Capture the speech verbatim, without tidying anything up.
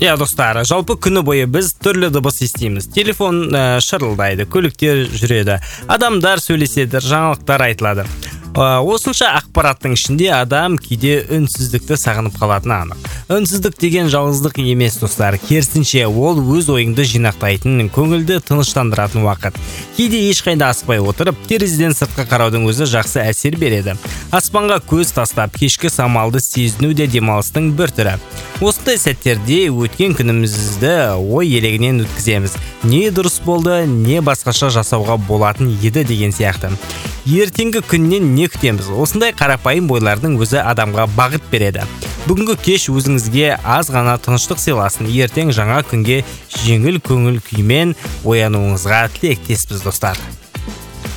Иә достар, жалпы күні бойы біз түрлі дыбыс естиміз. Телефон ә, шырылдайды, көліктер жүреді, адамдар сөйлеседі, жаңалықтар айтылады. Ә, осынша ақпараттың ішінде адам кейде үнсіздікті сағынып қалатыны анық. Үнсіздік деген жалғыздық емес достар, керісінше ол өз ойыңды жинақтайтын, көңілді тыныштандыратын уақыт. Кейде ешқайда аспай отырып, терезеден сыртқа қараудың өзі жақсы әсер береді. Аспанға көз тастап, кешкі самалды сезіну де демалыстың бір түрі. Осындай сәттерде өткен күнімізді ой елегінен өткіземіз. Не дұрыс болды, не басқаша жасауға болатын еді деген сияқты. Ертеңгі күннен не күтеміз? Осындай қарапайым ойлардың өзі адамға бағыт береді. Бүгінгі кеш өзіңізге аз ғана тыныштық сыйласын. Ертең жаңа күнге жеңіл көңіл күймен оянуыңызға тілектеспіз достар.